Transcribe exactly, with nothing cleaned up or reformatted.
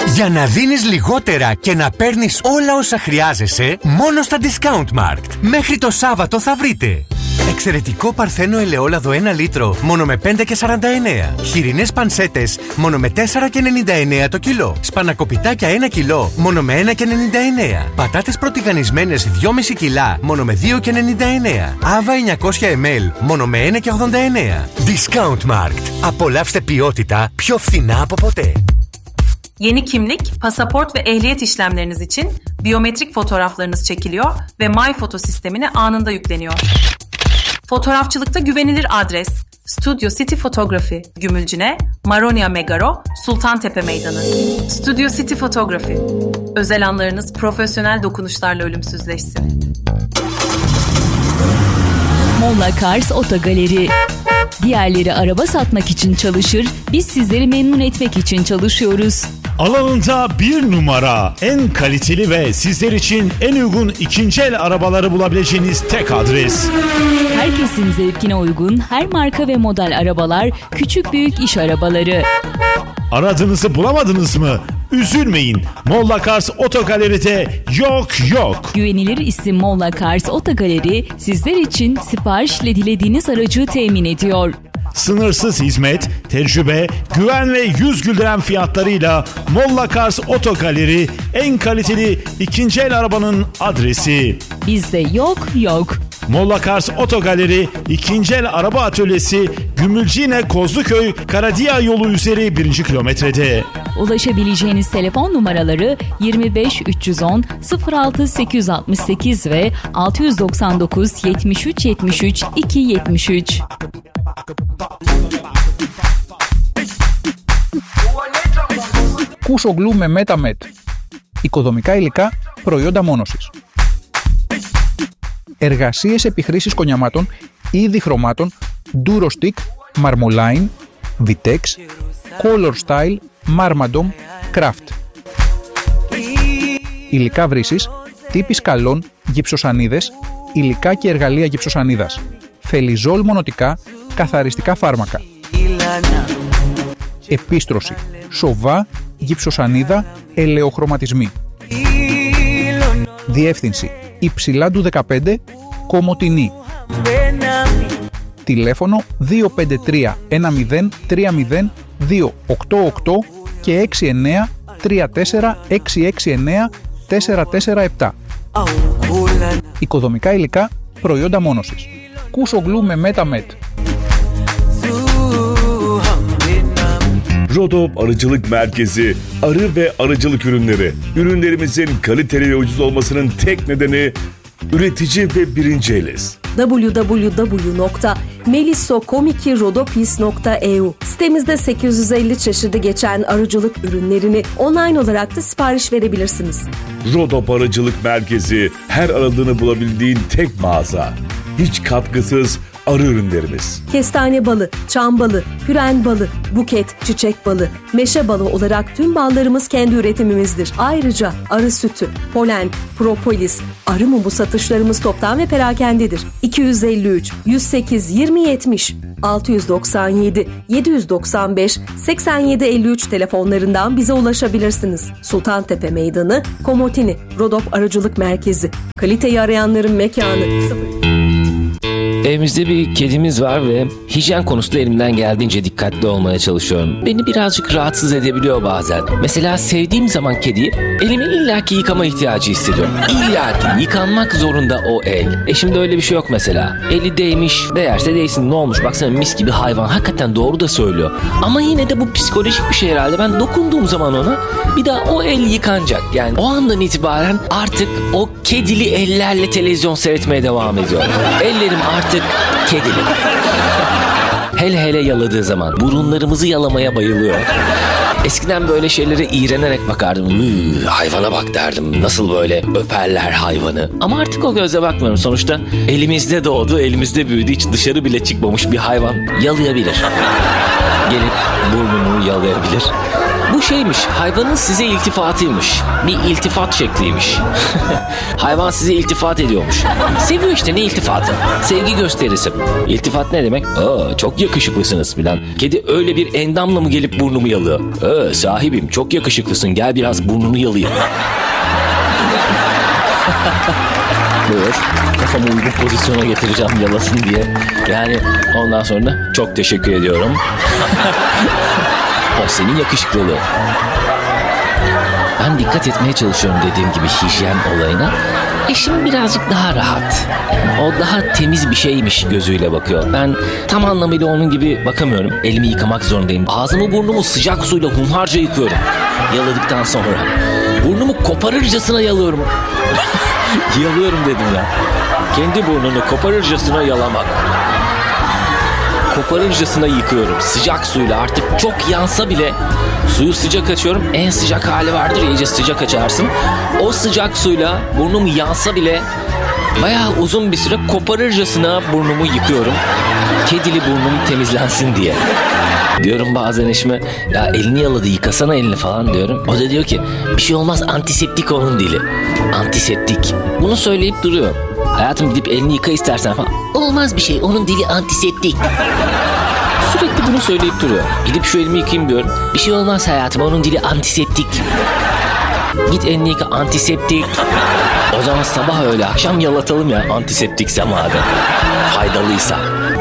Για να δίνεις λιγότερα και να παίρνεις όλα όσα χρειάζεσαι, μόνο στα Discount Markt. Μέχρι το Σάββατο θα βρείτε εξαιρετικό παρθένο ελαιόλαδο ένα λίτρο, μόνο με πέντε και σαράντα εννέα. Χοιρινές πανσέτες, μόνο με τέσσερα και ενενήντα εννέα το κιλό. Σπανακοπιτάκια ένα κιλό, μόνο με ένα και ενενήντα εννέα. Πατάτες πρωτιγανισμένες δυόμισι κιλά, μόνο με δύο και ενενήντα εννέα. Άβα εννιακόσια μιλιλίτρα, μόνο με ένα και ογδόντα εννέα. Discount Markt. Απολαύστε ποιότητα πιο φθηνά από ποτέ. Yeni kimlik, pasaport ve ehliyet işlemleriniz için biyometrik fotoğraflarınız çekiliyor ve MyPhoto sistemine anında yükleniyor. Fotoğrafçılıkta güvenilir adres Studio City Photography, Gümülcine, Maronia Megaro, Sultantepe Meydanı. Studio City Photography. Özel anlarınız profesyonel dokunuşlarla ölümsüzleşsin. Molla Cars Otogaleri. Diğerleri araba satmak için çalışır, biz sizleri memnun etmek için çalışıyoruz. Alanında bir numara, en kaliteli ve sizler için en uygun ikinci el arabaları bulabileceğiniz tek adres. Herkesin zevkine uygun her marka ve model arabalar, küçük büyük iş arabaları. Aradığınızı bulamadınız mı? Üzülmeyin. Molla Cars Otogaleri'de yok yok. Güvenilir isim Molla Cars Otogaleri sizler için siparişle dilediğiniz aracı temin ediyor. Sınırsız hizmet, tecrübe, güven ve yüz güldüren fiyatlarıyla Molla Cars Otogaleri en kaliteli ikinci el arabanın adresi. Bizde yok yok. Molla Cars Otogaleri ikinci el araba atölyesi Gümülcine Kozluköy Karadiya yolu üzeri birinci kilometrede. Ulaşabileceğiniz telefon numaraları yirmi beş üç yüz on sıfır altı sekiz yüz altmış sekiz ve altı yüz doksan dokuz yetmiş üç yetmiş üç iki yetmiş üç. Κούσογλου με MetaMed. Οικοδομικά υλικά, προϊόντα μόνωσης. Εργασίες επιχρήσης κονιαμάτων, είδη χρωμάτων, Durostick, Marmoline, Vitex, Color Style, Marmadom, Craft. Υλικά βρύσης, τύποι σκαλών, γυψοσανίδες, υλικά και εργαλεία γυψοσανίδας. Φελιζόλ μονοτικά, καθαριστικά φάρμακα. Επίστρωση, σοβά, γυψοσανίδα, ελαιοχρωματισμοί. Διεύθυνση, Υψηλάντου δεκαπέντε, Κομοτηνή. Τηλέφωνο δύο πέντε τρία ένα μηδέν τρία μηδέν δύο οκτώ οκτώ και έξι εννέα τρία τέσσερα έξι έξι εννέα τέσσερα τέσσερα επτά. Οικοδομικά υλικά, προϊόντα μόνωσης. Κούσογλου με MetaMed. Rodop Arıcılık Merkezi, arı ve arıcılık ürünleri. Ürünlerimizin kaliteli ve ucuz olmasının tek nedeni üretici ve birinci eliz. double-u double-u double-u nokta melissokomiki rodopis nokta e u Sitemizde sekiz yüz elli çeşidi geçen arıcılık ürünlerini online olarak da sipariş verebilirsiniz. Rodop Arıcılık Merkezi, her aradığını bulabildiğin tek mağaza. Hiç katkısız arı ürünlerimiz. Kestane balı, çam balı, hüren balı, buket, çiçek balı, meşe balı olarak tüm ballarımız kendi üretimimizdir. Ayrıca arı sütü, polen, propolis, arı mumu satışlarımız toptan ve perakendedir. iki yüz elli üç yüz sekiz yirmi yetmiş altı yüz doksan yedi yedi yüz doksan beş seksen yedi elli üç telefonlarından bize ulaşabilirsiniz. Sultantepe Meydanı, Komotini, Rodop Arıcılık Merkezi. Kaliteyi arayanların mekanı. Evimizde bir kedimiz var ve hijyen konusunda elimden geldiğince dikkatli olmaya çalışıyorum. Beni birazcık rahatsız edebiliyor bazen. Mesela sevdiğim zaman kediyi elimi illaki yıkama ihtiyacı hissediyorum. İllaki yıkanmak zorunda o el. E şimdi öyle bir şey yok mesela. Eli değmiş, değerse değsin, ne olmuş, baksana mis gibi hayvan. Hakikaten doğru da söylüyor. Ama yine de bu psikolojik bir şey herhalde. Ben dokunduğum zaman ona bir daha o el yıkanacak. Yani o andan itibaren artık o kedili ellerle televizyon seyretmeye devam ediyorum. Ellerim artık kedili. Hele hele yaladığı zaman burunlarımızı yalamaya bayılıyor. Eskiden böyle şeylere iğrenerek bakardım. Hıı, hayvana bak derdim. Nasıl böyle öperler hayvanı. Ama artık o gözle bakmıyorum. Sonuçta elimizde doğdu, elimizde büyüdü. Hiç dışarı bile çıkmamış bir hayvan yalayabilir. Gelip burnunu yalayabilir. Bu şeymiş, hayvanın size iltifatıymış. Bir iltifat şekliymiş. Hayvan size iltifat ediyormuş. Seviyor işte, ne iltifatı? Sevgi gösterisi. İltifat ne demek? Aa, çok yakışıklısınız filan. Kedi öyle bir endamla mı gelip burnumu yalıyor? Aa, sahibim çok yakışıklısın, gel biraz burnunu yalayayım. Buyur. Kafamı uygun pozisyona getireceğim yalasın diye. Yani ondan sonra çok teşekkür ediyorum. O senin yakışıklılığın. Ben dikkat etmeye çalışıyorum dediğim gibi hijyen olayına. Eşim birazcık daha rahat. Yani o daha temiz bir şeymiş gözüyle bakıyor. Ben tam anlamıyla onun gibi bakamıyorum. Elimi yıkamak zorundayım. Ağzımı burnumu sıcak suyla hunharca yıkıyorum. Yaladıktan sonra. Burnumu koparırcasına yalıyorum. Yalıyorum dedim ya. Kendi burnunu koparırcasına yalamak. Koparırcasına yıkıyorum. Sıcak suyla, artık çok yansa bile suyu sıcak açıyorum. En sıcak hali vardır, iyice sıcak açarsın. O sıcak suyla burnum yansa bile bayağı uzun bir süre koparırcasına burnumu yıkıyorum. Kedili burnum temizlensin diye. Diyorum bazen eşime, ya elini yaladı, yıkasana elini falan diyorum. O da diyor ki bir şey olmaz, antiseptik onun dili. Antiseptik. Bunu söyleyip duruyor. Hayatım gidip elini yıka istersen falan. Olmaz bir şey, onun dili antiseptik. Sürekli bunu söyleyip duruyor. Gidip şu elimi yıkayayım diyorum. Bir şey olmaz hayatım, onun dili antiseptik. Git elini yıka, antiseptik. O zaman sabah öyle akşam yalatalım ya, antiseptikse madem. Faydalıysa.